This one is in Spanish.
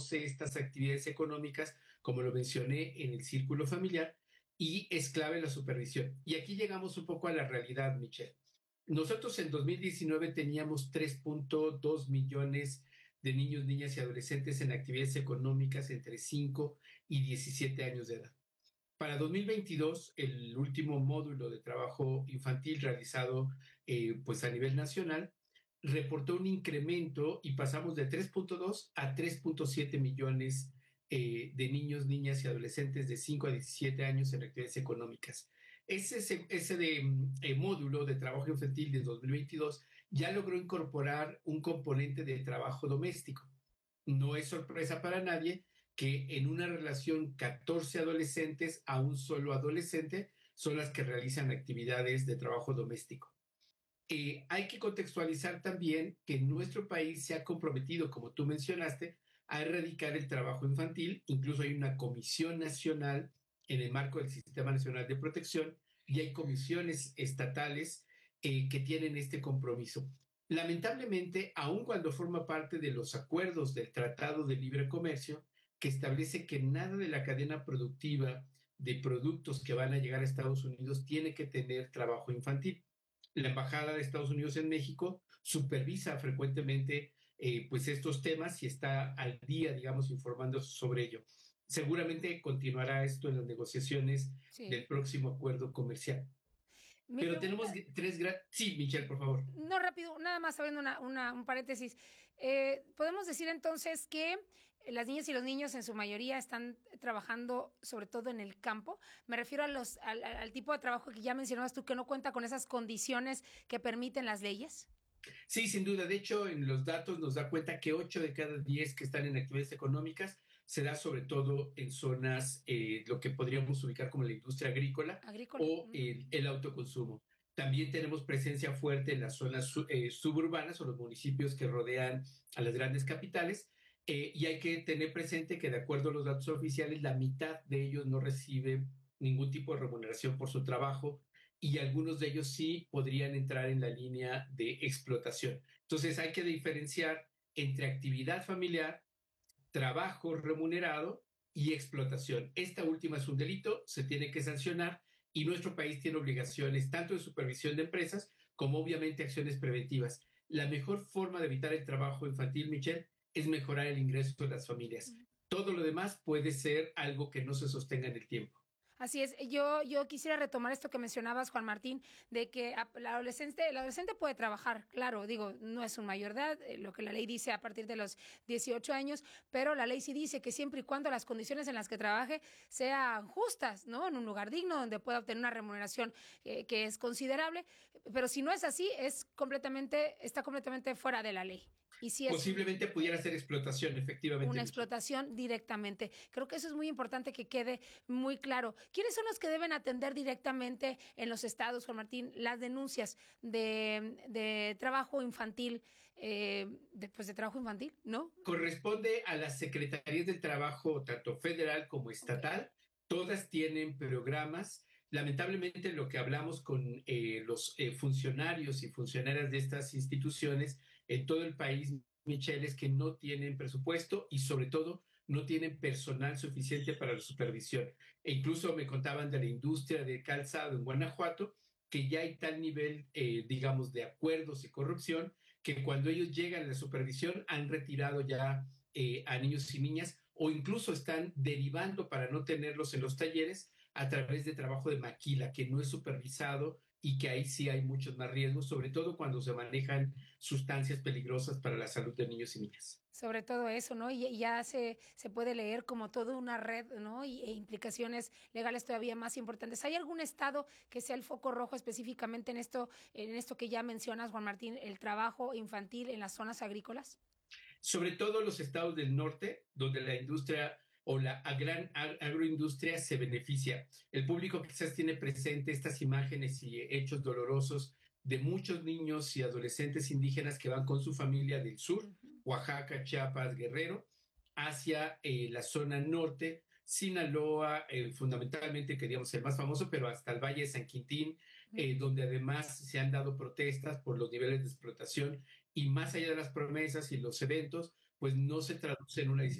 desconoce estas actividades económicas, como lo mencioné, en el círculo familiar, y es clave la supervisión. Y aquí llegamos un poco a la realidad, Michelle. Nosotros en 2019 teníamos 3.2 millones de niños, niñas y adolescentes en actividades económicas entre 5 y 17 años de edad. Para 2022, el último módulo de trabajo infantil realizado pues a nivel nacional reportó un incremento y pasamos de 3.2 a 3.7 millones de niños, niñas y adolescentes de 5 a 17 años en actividades económicas. Ese módulo de trabajo infantil de 2022 ya logró incorporar un componente de trabajo doméstico. No es sorpresa para nadie que en una relación 14 adolescentes a un solo adolescente son las que realizan actividades de trabajo doméstico. Hay que contextualizar también que nuestro país se ha comprometido, como tú mencionaste, a erradicar el trabajo infantil. Incluso hay una comisión nacional en el marco del Sistema Nacional de Protección y hay comisiones estatales que tienen este compromiso. Lamentablemente, aun cuando forma parte de los acuerdos del Tratado de Libre Comercio, que establece que nada de la cadena productiva de productos que van a llegar a Estados Unidos tiene que tener trabajo infantil. La Embajada de Estados Unidos en México supervisa frecuentemente pues estos temas y está al día, digamos, informando sobre ello. Seguramente continuará esto en las negociaciones Sí. del próximo acuerdo comercial. Mi Pero tenemos pregunta, tres grandes... Sí, Michelle, por favor. no rápido, nada más abriendo un paréntesis. Podemos decir entonces que las niñas y los niños en su mayoría están trabajando sobre todo en el campo. Me refiero al tipo de trabajo que ya mencionabas tú, que no cuenta con esas condiciones que permiten las leyes. Sí, sin duda. De hecho, en los datos nos da cuenta que 8 de cada 10 que están en actividades económicas se da sobre todo en zonas, lo que podríamos ubicar como la industria agrícola Agrícola. o el autoconsumo. También tenemos presencia fuerte en las zonas suburbanas o los municipios que rodean a las grandes capitales. Y hay que tener presente que de acuerdo a los datos oficiales, la mitad de ellos no reciben ningún tipo de remuneración por su trabajo y algunos de ellos sí podrían entrar en la línea de explotación. Entonces hay que diferenciar entre actividad familiar, trabajo remunerado y explotación. Esta última es un delito, se tiene que sancionar y nuestro país tiene obligaciones tanto de supervisión de empresas como obviamente acciones preventivas. La mejor forma de evitar el trabajo infantil, Michelle, es mejorar el ingreso de las familias. Todo lo demás puede ser algo que no se sostenga en el tiempo. Así es, yo quisiera retomar esto que mencionabas, Juan Martín, de que el adolescente puede trabajar, claro, digo, no es un mayor de edad, lo que la ley dice a partir de los 18 años, pero la ley sí dice que siempre y cuando las condiciones en las que trabaje sean justas, ¿no? En un lugar digno donde pueda obtener una remuneración que es considerable, pero si no es así, está completamente fuera de la ley. Y si es Posiblemente pudiera ser explotación, efectivamente, una Michelle. explotación directamente. Creo que eso es muy importante que quede muy claro. ¿Quiénes son los que deben atender directamente en los estados, Juan Martín, las denuncias de trabajo infantil, de trabajo infantil, ¿no? Corresponde a las secretarías del trabajo, tanto federal como Okay. estatal. Todas tienen programas. Lamentablemente, lo que hablamos con los funcionarios y funcionarias de estas instituciones en todo el país, Michelle, es que no tienen presupuesto y sobre todo no tienen personal suficiente para la supervisión. E incluso me contaban de la industria de calzado en Guanajuato, que ya hay tal nivel, digamos, de acuerdos y corrupción que cuando ellos llegan a la supervisión han retirado ya a niños y niñas o incluso están derivando para no tenerlos en los talleres a través de trabajo de maquila que no es supervisado y que ahí sí hay muchos más riesgos, sobre todo cuando se manejan sustancias peligrosas para la salud de niños y niñas. Sobre todo eso, ¿no? Y ya se puede leer como toda una red, ¿no? E implicaciones legales todavía más importantes. ¿Hay algún estado que sea el foco rojo específicamente en esto que ya mencionas, Juan Martín, el trabajo infantil en las zonas agrícolas? Sobre todo los estados del norte, donde la industria o la gran agroindustria se beneficia. El público quizás tiene presente estas imágenes y hechos dolorosos de muchos niños y adolescentes indígenas que van con su familia del sur, Ujú. Oaxaca, Chiapas, Guerrero, hacia la zona norte, Sinaloa, fundamentalmente, queríamos ser más famoso, pero hasta el Valle de San Quintín, donde además se han dado protestas por los niveles de explotación y más allá de las promesas y los eventos, pues no se traduce en una